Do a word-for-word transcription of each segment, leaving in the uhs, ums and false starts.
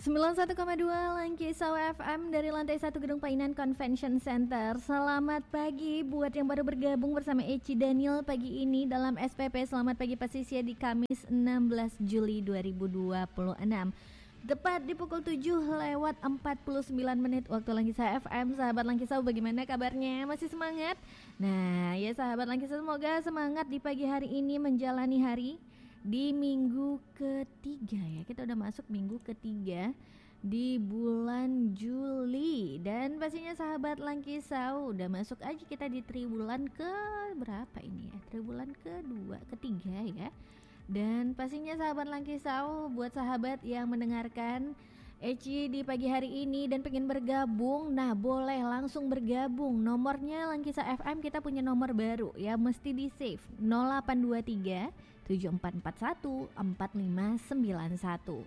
sembilan puluh satu koma dua Langkisau F M dari lantai satu Gedung Painan Convention Center. Selamat pagi buat yang baru bergabung bersama Eci Daniel pagi ini dalam S P P Selamat Pagi Pasisya di Kamis enam belas Juli dua ribu dua puluh enam. Tepat di pukul tujuh lewat empat puluh sembilan menit waktu Langkisau F M. Sahabat Langkisau, bagaimana kabarnya? Masih semangat? Nah ya sahabat Langkisau, semoga semangat di pagi hari ini menjalani hari di minggu ketiga ya. Kita udah masuk minggu ketiga di bulan Juli. Dan pastinya sahabat Langkisau udah masuk aja kita di triwulan ke berapa ini ya? Triwulan kedua, ketiga ya. Dan pastinya sahabat Langkisau, buat sahabat yang mendengarkan Eci di pagi hari ini dan pengen bergabung, nah boleh langsung bergabung. Nomornya Langkisau F M, kita punya nomor baru ya, mesti di save nol delapan dua tiga tujuh empat empat satu empat lima sembilan satu.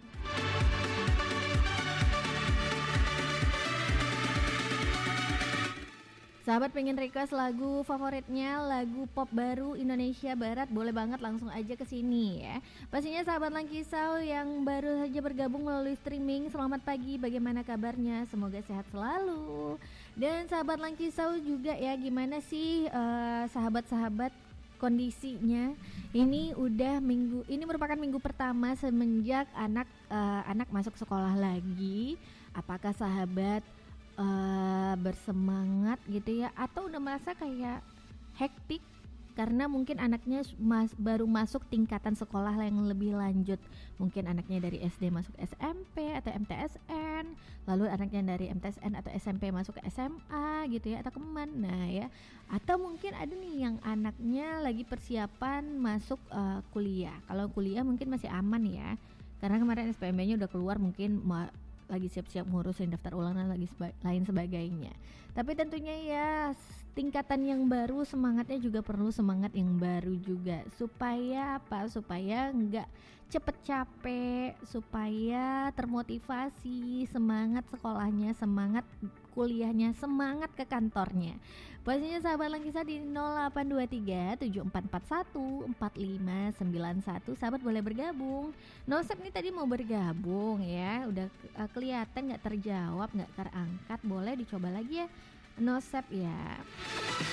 Sahabat pengen request lagu favoritnya, lagu pop baru Indonesia Barat, boleh banget langsung aja ke sini ya. Pastinya sahabat Langkisau yang baru saja bergabung melalui streaming, selamat pagi, bagaimana kabarnya? Semoga sehat selalu. Dan sahabat Langkisau juga ya, gimana sih uh, sahabat-sahabat kondisinya? Ini udah minggu, ini merupakan minggu pertama semenjak anak uh, anak masuk sekolah lagi. Apakah sahabat Uh, bersemangat gitu ya, atau udah merasa kayak hektik karena mungkin anaknya mas, baru masuk tingkatan sekolah yang lebih lanjut. Mungkin anaknya dari S D masuk S M P atau M T S N, lalu anaknya dari M T S N atau S M P masuk ke S M A gitu ya, atau keman. Nah ya, atau mungkin ada nih yang anaknya lagi persiapan masuk uh, kuliah. Kalau kuliah mungkin masih aman ya, karena kemarin S P M B-nya udah keluar, mungkin ma- lagi siap-siap ngurusin daftar ulang dan lagi seba- lain sebagainya. Tapi tentunya ya tingkatan yang baru, semangatnya juga perlu semangat yang baru juga. Supaya apa? Supaya nggak cepet capek, supaya termotivasi, semangat sekolahnya, semangat kuliahnya, semangat ke kantornya. Pastinya sahabat Langkisau di nol delapan dua tiga tujuh empat empat satu empat lima sembilan satu. Sahabat boleh bergabung. Nosep nih tadi mau bergabung ya, udah uh, kelihatan nggak terjawab, nggak terangkat, boleh dicoba lagi ya Nosep ya.